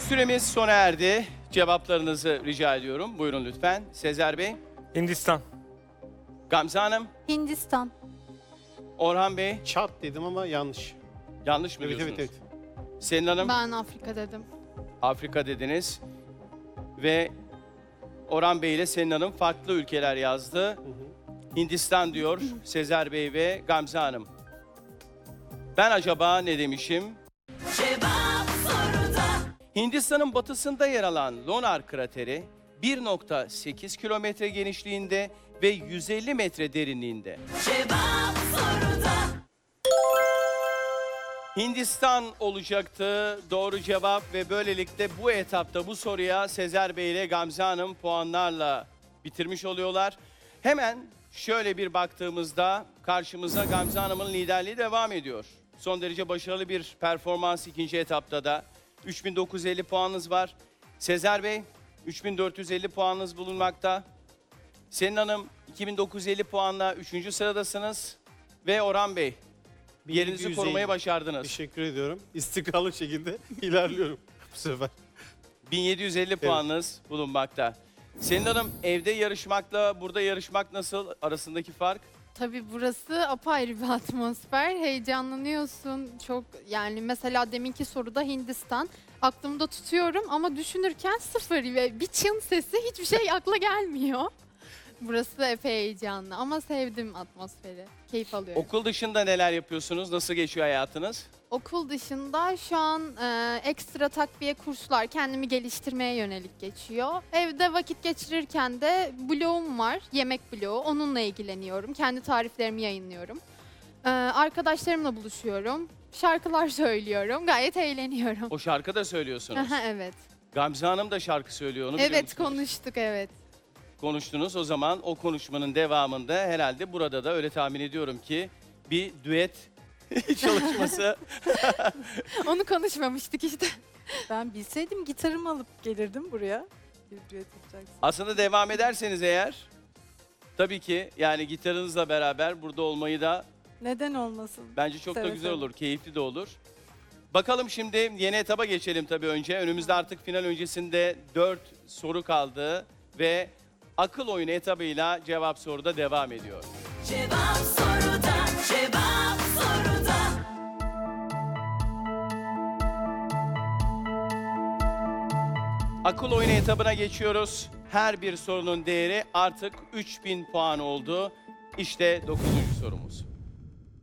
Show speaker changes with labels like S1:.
S1: Süremiz sona erdi. Cevaplarınızı rica ediyorum. Buyurun lütfen. Sezer Bey,
S2: Hindistan.
S1: Gamze Hanım,
S3: Hindistan.
S1: Orhan Bey.
S4: Çat dedim ama yanlış.
S1: Yanlış mı
S4: Evet
S1: diyorsunuz?
S4: evet evet.
S1: Selin Hanım,
S3: Ben Afrika dedim.
S1: Afrika dediniz. Ve Orhan Bey ile Selin Hanım farklı ülkeler yazdı. Hindistan diyor Sezer Bey ve Gamze Hanım. Ben acaba ne demişim? Hindistan'ın batısında yer alan Lonar krateri 1,8 kilometre genişliğinde ve 150 metre derinliğinde. Hindistan olacaktı doğru cevap ve böylelikle bu etapta bu soruya Sezer Bey ile Gamze Hanım puanlarla bitirmiş oluyorlar. Hemen şöyle bir baktığımızda karşımıza Gamze Hanım'ın liderliği devam ediyor. Son derece başarılı bir performans ikinci etapta da. 3950 puanınız var. Sezer Bey 3450 puanınız bulunmakta. Selin Hanım 2950 puanla 3. sıradasınız. Ve Orhan Bey yerinizi
S4: 1750.
S1: korumayı başardınız.
S4: Teşekkür ediyorum. İstikrarlı şekilde ilerliyorum bu sefer.
S1: 1750 puanınız bulunmakta. Selin Hanım evde yarışmakla burada yarışmak nasıl arasındaki fark?
S3: Tabii burası apayrı bir atmosfer. Heyecanlanıyorsun çok, yani mesela deminki soruda Hindistan. Aklımda tutuyorum ama düşünürken sıfır ve bir çın sesi, hiçbir şey akla gelmiyor. Burası da epey heyecanlı ama sevdim atmosferi. Keyif alıyorum.
S1: Okul dışında neler yapıyorsunuz? Nasıl geçiyor hayatınız?
S3: Okul dışında şu an ekstra takviye kurslar, kendimi geliştirmeye yönelik geçiyor. Evde vakit geçirirken de blogum var, yemek blogu. Onunla ilgileniyorum. Kendi tariflerimi yayınlıyorum. Arkadaşlarımla buluşuyorum. Şarkılar söylüyorum. Gayet eğleniyorum.
S1: O şarkı da söylüyorsunuz.
S3: Aha, evet.
S1: Gamze Hanım da şarkı söylüyor. Onu biliyor
S3: Evet,
S1: musunuz?
S3: konuştuk, evet.
S1: Konuştunuz. O zaman o konuşmanın devamında herhalde burada da öyle tahmin ediyorum ki bir düet çalışması.
S3: Onu konuşmamıştık işte.
S5: Ben bilseydim gitarımı alıp gelirdim buraya. Bir düet yapacaksın.
S1: Aslında devam ederseniz eğer tabii ki yani gitarınızla beraber burada olmayı da
S5: Neden olmasın?
S1: bence çok da
S5: Seve
S1: güzel
S5: seve.
S1: olur, keyifli de olur. Bakalım şimdi yeni etaba geçelim tabii önce. Önümüzde artık final öncesinde 4 soru kaldı ve akıl oyunu etabıyla cevap soruda devam ediyor.
S6: Cevap soruda, cevap soruda.
S1: Akıl oyunu etabına geçiyoruz. Her bir sorunun değeri artık 3000 puan oldu. İşte 9. sorumuz.